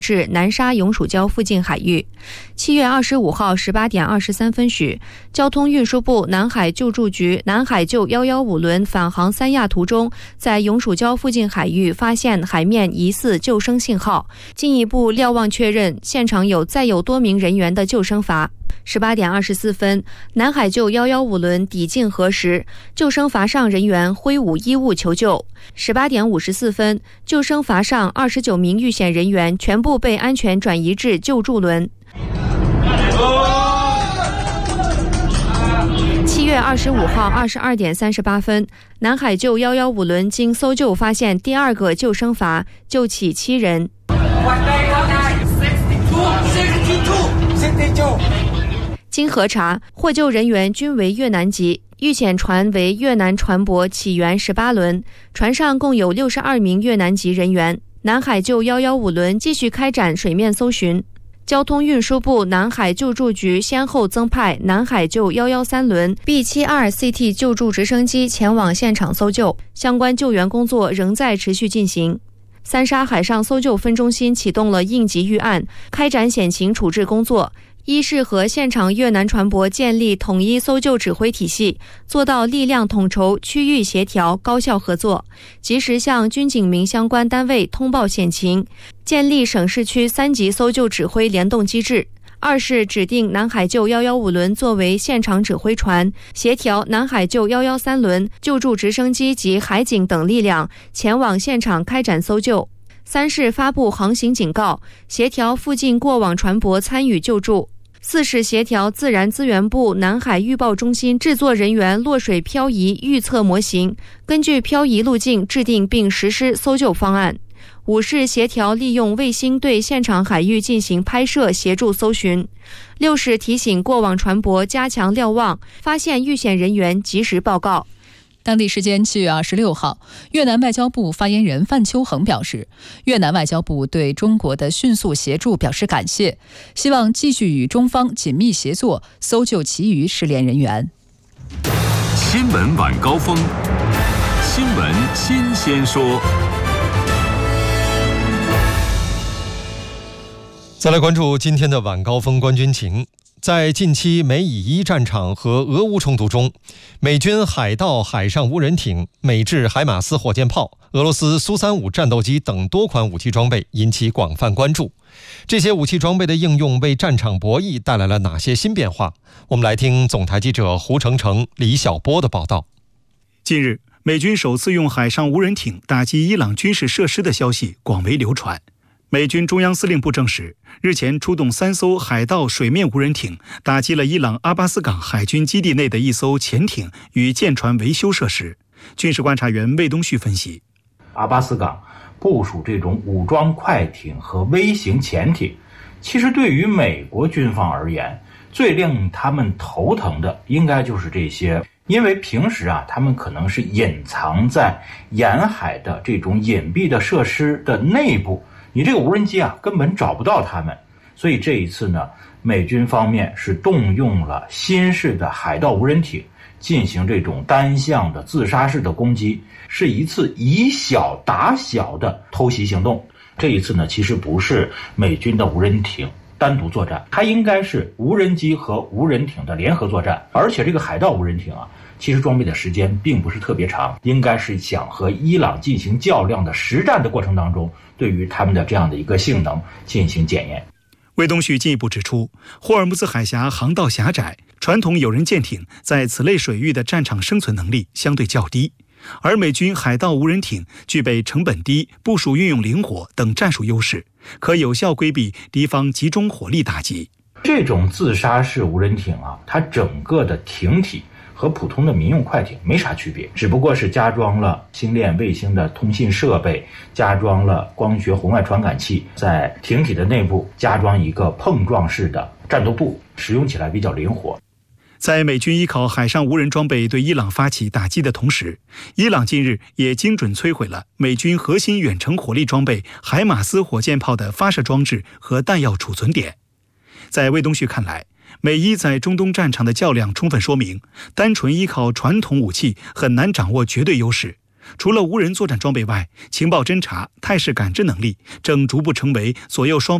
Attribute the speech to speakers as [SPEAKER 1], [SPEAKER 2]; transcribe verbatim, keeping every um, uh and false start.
[SPEAKER 1] 至南沙永暑礁附近海域。七月二十五号十八点二十三分许，交通运输部南海救助局南海救一一五轮返航三亚途中，在永暑礁附近海域发现海面疑似救生信号，进一步瞭望确认现场有载有多名人员的救生筏。十八点二十四分，南海救一一五轮抵近河时，救生筏上人员挥舞衣物求救。十八点五十四分，救生筏上二十九名遇险人员全部被安全转移至救助轮。七月二十五号二十二点三十八分，南海救一一五轮经搜救发现第二个救生筏，救起七人。经核查，获救人员均为越南籍，遇险船为越南船舶起源十八轮，船上共有六十二名越南籍人员。南海救一一五轮继续开展水面搜寻。交通运输部南海救助局先后增派南海救一一三轮 B 七十二 C T 救助直升机前往现场搜救，相关救援工作仍在持续进行。三沙海上搜救分中心启动了应急预案，开展险情处置工作。一是和现场越南船舶建立统一搜救指挥体系，做到力量统筹、区域协调、高效合作，及时向军警民相关单位通报险情，建立省市区三级搜救指挥联动机制。二是指定南海救一一五轮作为现场指挥船，协调南海救一一三轮、救助直升机及海警等力量前往现场开展搜救。三是发布航行警告，协调附近过往船舶参与救助。四是协调自然资源部南海预报中心制作人员落水漂移预测模型，根据漂移路径制定并实施搜救方案。五是协调利用卫星对现场海域进行拍摄，协助搜寻。六是提醒过往船舶加强瞭望，发现遇险人员及时报告。
[SPEAKER 2] 当地时间七月二十六号，越南外交部发言人范秋恒表示，越南外交部对中国的迅速协助表示感谢，希望继续与中方紧密协作，搜救其余失联人员。
[SPEAKER 3] 新闻晚高峰，新闻新鲜说。
[SPEAKER 4] 再来关注今天的晚高峰观军情。在近期美以伊战场和俄乌冲突中，美军海盗海上无人艇、美制海马斯火箭炮、俄罗斯苏三五战斗机等多款武器装备引起广泛关注。这些武器装备的应用为战场博弈带来了哪些新变化？我们来听总台记者胡成成、李晓波的报道。
[SPEAKER 5] 近日，美军首次用海上无人艇打击伊朗军事设施的消息广为流传。美军中央司令部证实，日前出动三艘海盗水面无人艇，打击了伊朗阿巴斯港海军基地内的一艘潜艇与舰船维修设施。军事观察员魏东旭分析，
[SPEAKER 6] 阿巴斯港部署这种武装快艇和微型潜艇，其实对于美国军方而言，最令他们头疼的应该就是这些，因为平时啊，他们可能是隐藏在沿海的这种隐蔽的设施的内部，你这个无人机啊根本找不到他们。所以这一次呢，美军方面是动用了新式的海盗无人艇进行这种单向的自杀式的攻击，是一次以小打小的偷袭行动。这一次呢，其实不是美军的无人艇单独作战，它应该是无人机和无人艇的联合作战。而且这个海盗无人艇啊，其实装备的时间并不是特别长，应该是想和伊朗进行较量的实战的过程当中，对于他们的这样的一个性能进行检验。
[SPEAKER 5] 魏东旭进一步指出，霍尔木兹海峡航道狭窄，传统有人舰艇在此类水域的战场生存能力相对较低，而美军海盗无人艇具备成本低、部署运用灵活等战术优势，可有效规避敌方集中火力打击。
[SPEAKER 6] 这种自杀式无人艇啊，它整个的艇体和普通的民用快艇没啥区别，只不过是加装了星链卫星的通信设备，加装了光学红外传感器，在艇体的内部加装一个碰撞式的战斗部，使用起来比较灵活。
[SPEAKER 5] 在美军依靠海上无人装备对伊朗发起打击的同时，伊朗近日也精准摧毁了美军核心远程火力装备海马斯火箭炮的发射装置和弹药储存点。在魏东旭看来，美伊在中东战场的较量充分说明，单纯依靠传统武器很难掌握绝对优势。 除了无人作战装备外，情报侦察、态势感知能力正逐步成为左右双